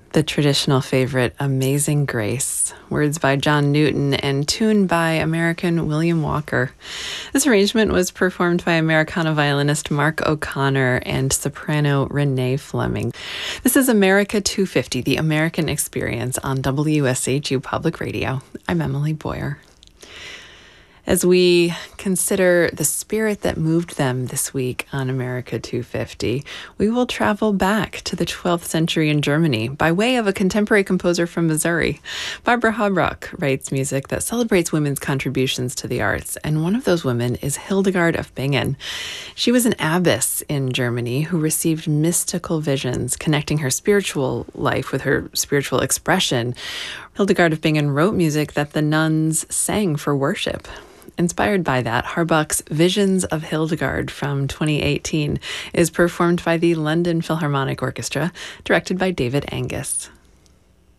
The traditional favorite, Amazing Grace, words by John Newton and tune by American William Walker. This arrangement was performed by Americana violinist Mark O'Connor and soprano Renee Fleming. This is America 250, the American Experience on WSHU Public Radio. I'm Emily Boyer. As we consider the spirit that moved them this week on America 250, we will travel back to the 12th century in Germany by way of a contemporary composer from Missouri. Barbara Harbach writes music that celebrates women's contributions to the arts, and one of those women is Hildegard of Bingen. She was an abbess in Germany who received mystical visions connecting her spiritual life with her spiritual expression. Hildegard of Bingen wrote music that the nuns sang for worship. Inspired by that, Harbach's Visions of Hildegard from 2018 is performed by the London Philharmonic Orchestra, directed by David Angus.